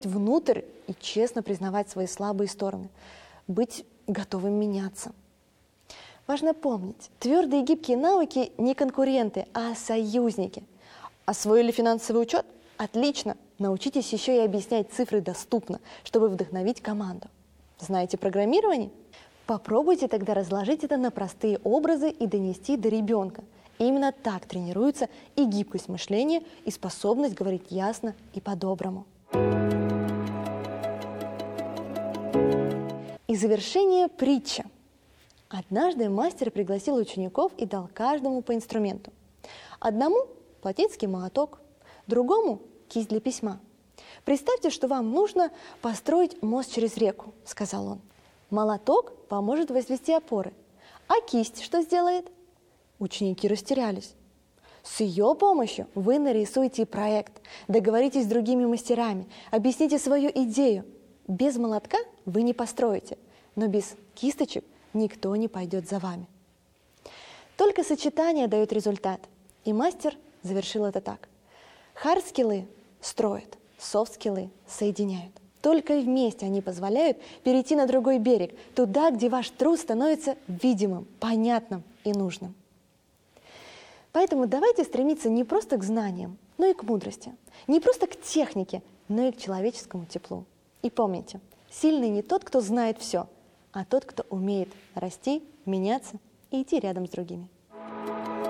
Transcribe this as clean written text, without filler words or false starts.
внутрь и честно признавать свои слабые стороны, быть готовым меняться. Важно помнить, твердые и гибкие навыки не конкуренты, а союзники. Освоили финансовый учет? Отлично! Научитесь еще и объяснять цифры доступно, чтобы вдохновить команду. Знаете программирование? Попробуйте тогда разложить это на простые образы и донести до ребенка. Именно так тренируется и гибкость мышления, и способность говорить ясно и по-доброму. И завершение притча. Однажды мастер пригласил учеников и дал каждому по инструменту. Одному – плотницкий молоток, другому – кисть для письма. «Представьте, что вам нужно построить мост через реку», – сказал он. «Молоток поможет возвести опоры. А кисть что сделает?» Ученики растерялись. «С ее помощью вы нарисуете проект, договоритесь с другими мастерами, объясните свою идею. Без молотка вы не построите, но без кисточек никто не пойдет за вами». Только сочетание дает результат. И мастер завершил это так. Хард-скиллы строят, софт-скиллы соединяют. Только вместе они позволяют перейти на другой берег, туда, где ваш труд становится видимым, понятным и нужным. Поэтому давайте стремиться не просто к знаниям, но и к мудрости. Не просто к технике, но и к человеческому теплу. И помните, сильный не тот, кто знает все, а тот, кто умеет расти, меняться и идти рядом с другими.